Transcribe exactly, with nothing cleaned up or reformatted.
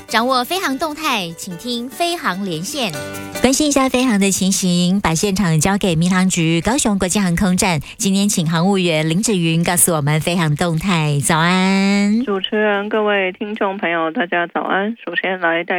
掌握飞航动态，请听飞航连线。 关心一下飞航的情形，把现场交给民航局高雄国际航空站。今天请航务员林芷云告诉我们飞航动态。早安， 主持人、各位听众朋友，大家早安。首先来带